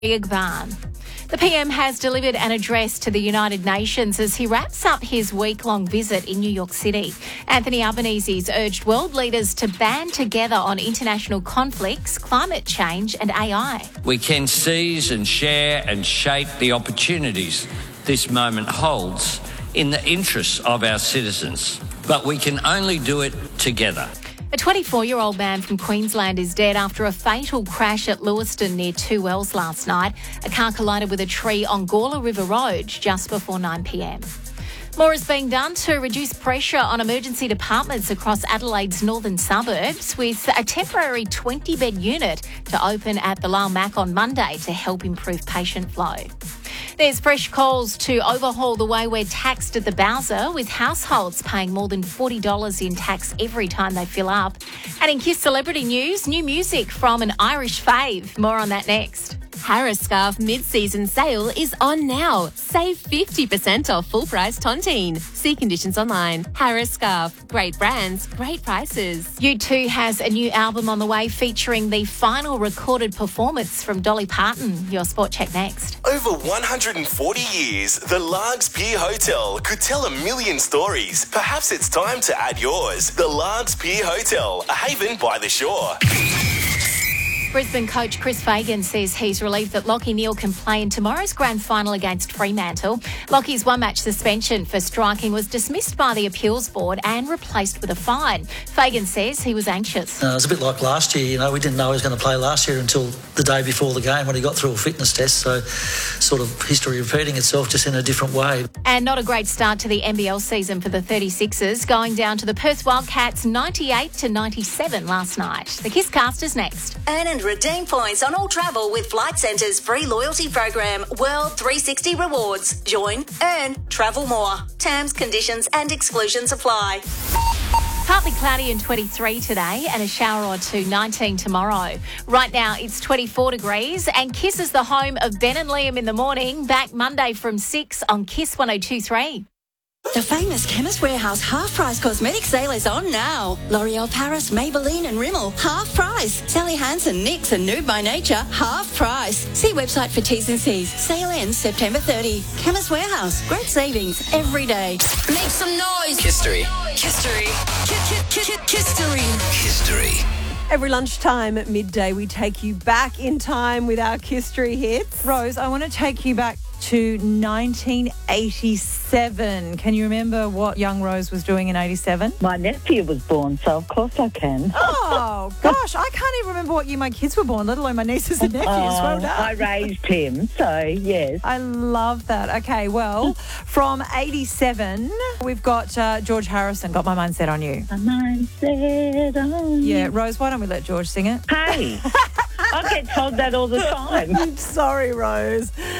Iqbal. The PM has delivered an address to the United Nations as he wraps up his week-long visit in New York City. Anthony Albanese's urged world leaders to band together on international conflicts, climate change and AI. We can seize and share and shape the opportunities this moment holds in the interests of our citizens, but we can only do it together. A 24-year-old man from Queensland is dead after a fatal crash at Lewiston near Two Wells last night. A car collided with a tree on Gawler River Road just before 9 p.m. More is being done to reduce pressure on emergency departments across Adelaide's northern suburbs, with a temporary 20-bed unit to open at the Lyle Mac on Monday to help improve patient flow. There's fresh calls to overhaul the way we're taxed at the Bowser, with households paying more than $40 in tax every time they fill up. And in Kiss Celebrity News, new music from an Irish fave. More on that next. Harris Scarf mid-season sale is on now. Save 50% off full-price tontine. See conditions online. Harris Scarf. Great brands, great prices. U2 has a new album on the way featuring the final recorded performance from Dolly Parton. Your Sport Check next. Over 140 years, the Largs Pier Hotel could tell a million stories. Perhaps it's time to add yours. The Largs Pier Hotel, a haven by the shore. Brisbane coach Chris Fagan says he's relieved that Lachie Neale can play in tomorrow's grand final against Fremantle. Lachie's one-match suspension for striking was dismissed by the appeals board and replaced with a fine. Fagan says he was anxious. It was a bit like last year. We didn't know he was going to play last year until the day before the game when he got through a fitness test. So sort of history repeating itself, just in a different way. And not a great start to the NBL season for the 36ers, going down to the Perth Wildcats 98-97 last night. The Kiss Cast is next. Earn and redeem points on all travel with Flight Centre's free loyalty program, World 360 Rewards. Join, earn, travel more. Terms, conditions and exclusions apply. Partly cloudy and 23 today and a shower or two, 19 tomorrow. Right now it's 24 degrees and Kiss is the home of Ben and Liam in the morning. Back Monday from 6 on Kiss 102.3. The famous Chemist Warehouse half-price cosmetic sale is on now. L'Oreal Paris, Maybelline and Rimmel, half price. Sally Hansen, NYX and Nude by Nature, half price. See website for T's and C's. Sale ends September 30. Chemist Warehouse, great savings every day. Make some noise. History. History. History. History. Every lunchtime at midday, we take you back in time with our History hits. Rose, I want to take you back to 1987. Can you remember what young Rose was doing in 87? My nephew was born, so of course I can. Oh, gosh, I can't even remember what year my kids were born, let alone my nieces and nephews. Well done. I raised him, so yes. I love that. Okay, well, from 87, we've got George Harrison, Got My Mind Set on You. My mind set on you. Yeah, Rose, why don't we let George sing it? Hey, I get told that all the time. I'm sorry, Rose.